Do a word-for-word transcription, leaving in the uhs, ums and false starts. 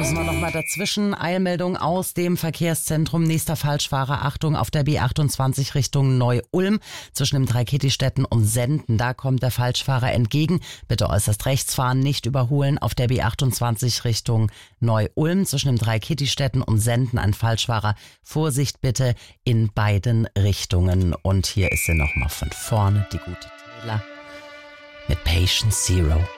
müssen wir noch mal dazwischen. Eilmeldung aus dem Verkehrszentrum. Nächster Falschfahrer. Achtung, auf der B achtundzwanzig Richtung Neu-Ulm. Zwischen dem Dreikäthi-Städten und Senden. Da kommt der Falschfahrer entgegen. Bitte äußerst rechts fahren, nicht überholen. Auf der B achtundzwanzig Richtung Neu-Ulm. Zwischen dem Dreikäthi-Städten und Senden ein Falschfahrer. Vorsicht bitte in beiden Richtungen. Und hier ist sie noch mal von vorne, die gute Taylor mit Patient Zero.